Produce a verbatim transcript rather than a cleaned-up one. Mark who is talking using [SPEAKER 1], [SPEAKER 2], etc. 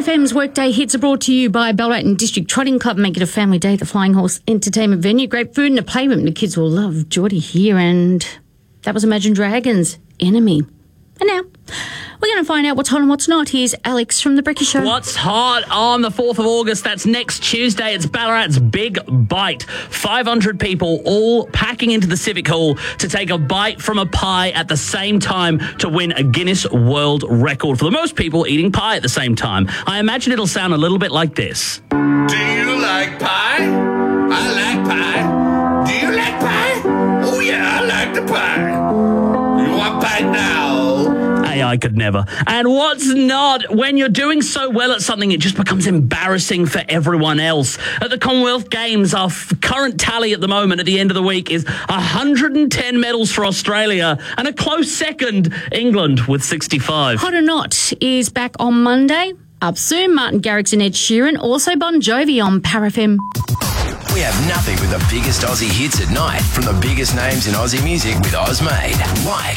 [SPEAKER 1] M's Workday Hits are brought to you by Ballarat and District Trotting Club. Make it a family day at the Flying Horse Entertainment Venue. Great food and a playroom the kids will love. Geordie here, and that was Imagine Dragons' Enemy. And now, we're going to find out what's hot and what's not. Here's Alex from The Brekkie Show.
[SPEAKER 2] What's hot on the fourth of August? That's next Tuesday. It's Ballarat's Big Bite. five hundred people all packing into the Civic Hall to take a bite from a pie at the same time to win a Guinness World Record for the most people eating pie at the same time. I imagine it'll sound a little bit like this.
[SPEAKER 3] Do you like pie? I like pie. Do you like pie? Oh, yeah, I like the pie. You want pie now?
[SPEAKER 2] A I could never. And what's not? When you're doing so well at something, it just becomes embarrassing for everyone else. At the Commonwealth Games, our f- current tally at the moment at the end of the week is one hundred ten medals for Australia and a close second, England, with sixty-five.
[SPEAKER 1] Hot or Not is back on Monday. Up soon, Martin Garrix and Ed Sheeran. Also Bon Jovi on Power F M.
[SPEAKER 4] We have nothing but the biggest Aussie hits at night from the biggest names in Aussie music with Ozmade. Like